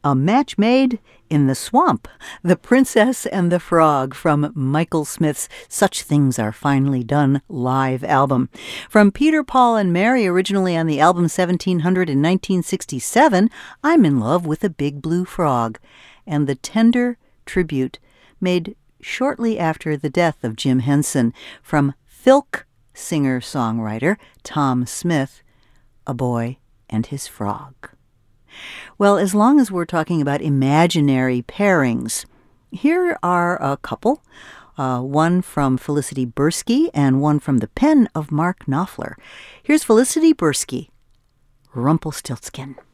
A Match Made in the Swamp, The Princess and the Frog from Michael Smith's Such Things Are Finely Done live album. From Peter, Paul, and Mary, originally on the album 1700 in 1967, I'm in Love with a Big Blue Frog, and the tender tribute made shortly after the death of Jim Henson from Filk singer-songwriter Tom Smith, A Boy and His Frog. Well, as long as we're talking about imaginary pairings, here are a couple, one from Felicity Bursky and one from the pen of Mark Knopfler. Here's Felicity Bursky, Rumpelstiltskin.